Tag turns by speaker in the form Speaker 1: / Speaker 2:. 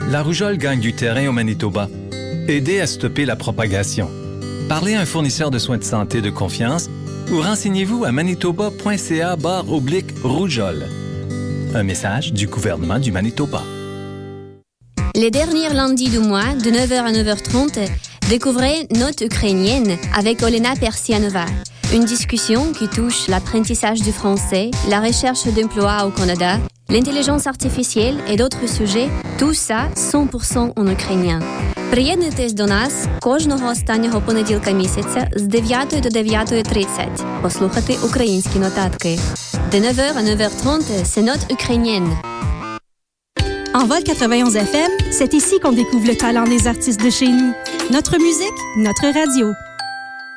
Speaker 1: La rougeole gagne du terrain au Manitoba. Aidez à stopper la propagation. Parlez à un fournisseur de soins de santé de confiance ou renseignez-vous à manitoba.ca/rougeole. Un message du gouvernement du Manitoba.
Speaker 2: Les derniers lundis du mois, de 9h à 9h30, découvrez Notes ukrainiennes avec Olena Persianova. Une discussion qui touche l'apprentissage du français, la recherche d'emploi au Canada, l'intelligence artificielle et d'autres sujets, tout ça 100% en ukrainien. Приєднуйтесь до нас кожного останнього понеділка місяця з 9 до 9:30. Послухати українські нотатки. De 9h à 9h30, c'est Notes ukrainiennes.
Speaker 3: En Vol 91 FM, c'est ici qu'on découvre le talent des artistes de chez nous. Notre musique, notre radio.